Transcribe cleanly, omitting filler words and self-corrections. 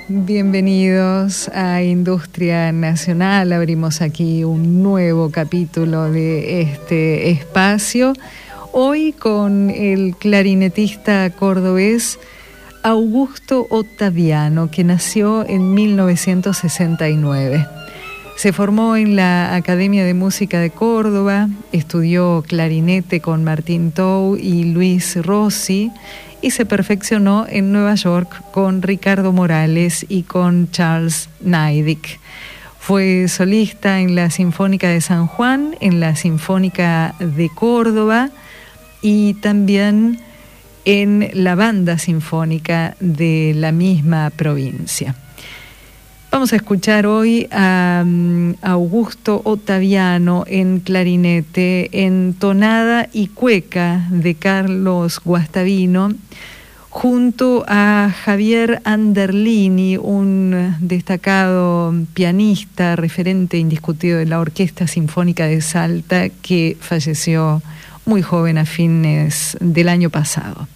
Bienvenidos a Industria Nacional. Abrimos aquí un nuevo capítulo de este espacio. Hoy con el clarinetista cordobés Augusto Ottaviano, que nació en 1969. Se formó en la Academia de Música de Córdoba, estudió clarinete con Martín Tou y Luis Rossi y se perfeccionó en Nueva York con Ricardo Morales y con Charles Neidich. Fue solista en la Sinfónica de San Juan, en la Sinfónica de Córdoba y también en la Banda Sinfónica de la misma provincia. Vamos a escuchar hoy a Augusto Ottaviano en clarinete, en tonada y cueca de Carlos Guastavino, junto a Javier Anderlini, un destacado pianista, referente indiscutido de la Orquesta Sinfónica de Salta, que falleció muy joven a fines del año pasado.